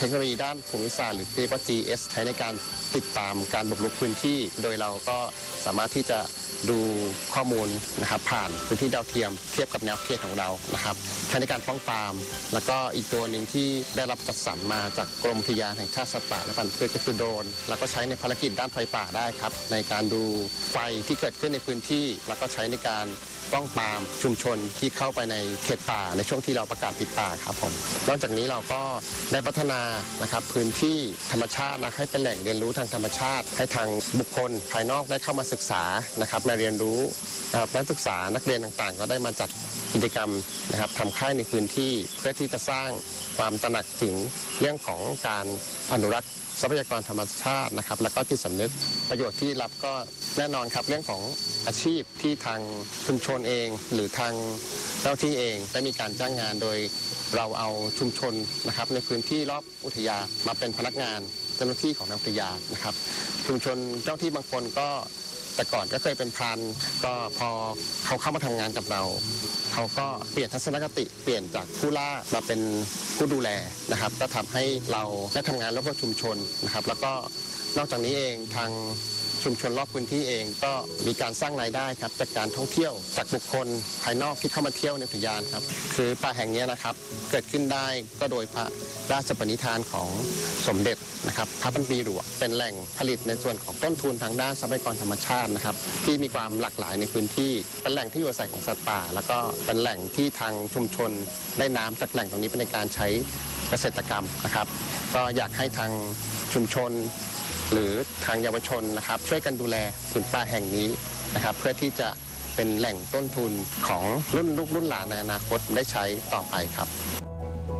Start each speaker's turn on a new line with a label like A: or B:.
A: เทคโนโลยีด้านภูมิศาสตร์หรือเรียกว่า GIS ใช้ในการติดตามการบุกรุกพื้นที่โดยเราก็สามารถที่จะดูข้อมูลนะครับผ่านพื้นที่ดาวเทียมเทียบกับแนวเขตของเรานะครับใช้ในการป้องปรามแล้วก็อีกตัวหนึ่งที่ได้รับจัดสรรมาจากกรมอุทยานแห่งชาติสัตว์ป่าและพันธุ์พืชก็คือโดรนแล้วก็ใช้ในภารกิจด้านไฟป่าได้ครับในการดูไฟที่เกิดขึ้นในพื้นที่แล้วก็ใช้ในการป้องปรามชุมชนที่เข้าไปในเขตป่าในช่วงที่เราประกาศปิดป่าครับผมนอกจากนี้เราก็ได้พัฒนานะครับพื้นที่ธรรมชาตินะให้เป็นแหล่งเรียนรู้ทางธรรมชาติให้ทางบุคคลภายนอกได้เข้ามาศึกษานะครับมาเรียนรู้นักศึกษานักเรียนต่างๆก็ได้มาจัดกิจกรรมนะครับทำค่ายในพื้นที่เพื่อที่จะสร้างความตระหนักถึงเรื่องของการอนุรักษ์ทรัพยากรธรรมชาตินะครับแล้วก็จิตสำนึกประโยชน์ที่รับก็แน่นอนครับเรื่องของอาชีพที่ทางชุมชนเองหรือทางเจ้าที่เองได้มีการจ้างงานโดยเราเอาชุมชนนะครับในพื้นที่รอบอุทยานมาเป็นพนักงานเจ้าหน้าที่ของอุทยานนะครับชุมชนเจ้าที่บางคนก็แต่ก่อนก็เคยเป็นพรานก็พอเขาเข้ามาทำงานกับเราเขาก็เปลี่ยนทัศนคติเปลี่ยนจากผู้ล่ามาเป็นผู้ดูแลนะครับก็ทำให้เราได้ทำงานร่วมกับชุมชนนะครับแล้วก็นอกจากนี้เองทางชุมชนรอบพื้นที่เองก็มีการสร้างรายได้ครับจากการท่องเที่ยวจากบุคคลภายนอกที่เข้ามาเที่ยวในอุทยานครับคือป่าแห่งนี้นะครับเกิดขึ้นได้ก็โดยพระราชปณิธานของสมเด็จนะครับพระพันปีหลวงเป็นแหล่งผลิตในส่วนของต้นทุนทางด้านทรัพยากรธรรมชาตินะครับที่มีความหลากหลายในพื้นที่เป็นแหล่งที่อยู่อาศัยของสัตว์ป่าแล้วก็เป็นแหล่งที่ทางชุมชนได้น้ำจากแหล่งตรงนี้เป็นในการใช้เกษตรกรรมนะครับก็อยากให้ทางชุมชนหรือทางเยาวชนนะครับช่วยกันดูแลผืนป่าแห่งนี้นะครับเพื่อที่จะเป็นแหล่งต้นทุนของรุ่นลูกรุ่นหลานในอนาคตได้ใช้ต่อไปครับ